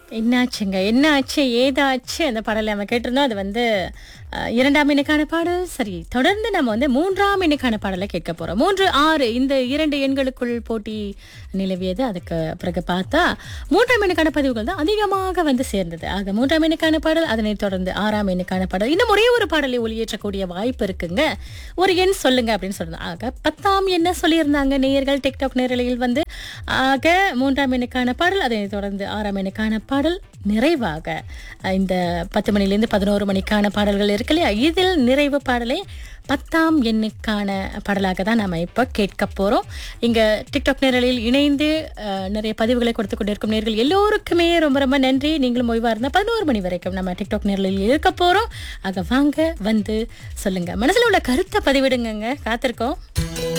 என்னாச்சுங்க? என்னாச்சு? ஏதாச்சு? அந்த பாடல நம்ம கேட்டிருந்தோம். அது வந்து 2ஆம் எண்ணுக்கான பாடல். சரி, தொடர்ந்து நம்ம வந்து 3ஆம் எண்ணுக்கான பாடல கேட்க போறோம். 3, 6 இந்த 2 எண்களுக்குள் போட்டி நிலவியது. அதுக்கு பிறகு பார்த்தா 3ஆம் எண்ணுக்கான பதிவுகள் தான் அதிகமாக வந்து சேர்ந்தது. ஆக 3ஆம் எண்ணுக்கான பாடல், அதனைத் தொடர்ந்து 6ஆம் எண்ணுக்கான பாடல். இன்னும் ஒரே ஒரு பாடலை ஒளியேற்றக்கூடிய வாய்ப்பு இருக்குங்க. ஒரு எண் சொல்லுங்க அப்படின்னு சொல்லிருந்தோம். ஆக 10ஆம் எண்ண சொல்லியிருந்தாங்க நேயர்கள் டிக்டாக் நேரலையில் வந்து. ஆக 3ஆம் எண்ணுக்கான பாடல், அதனைத் தொடர்ந்து 6ஆம் எண்ணுக்கான பாடல், நிறைவாக இந்த 10 மணிலேருந்து 11 மணிக்கான பாடல்கள் இருக்கு இல்லையா, இதில் நிறைவு பாடலை 10ஆம் எண்ணுக்கான பாடலாக தான் நம்ம இப்போ கேட்க போறோம். இங்க டிக்டாக் நேரலில் இணைந்து நிறைய பதிவுகளை கொடுத்து கொண்டிருக்கும் நேர்கள் எல்லோருக்குமே ரொம்ப ரொம்ப நன்றி. நீங்களும் ஓய்வா இருந்தா 11 மணி வரைக்கும் நம்ம டிக்டாக் நேரலில் இருக்க போறோம். ஆக வாங்க, வந்து சொல்லுங்க, மனசுல உள்ள கருத்தை பதிவிடுங்க. காத்திருக்கோம்.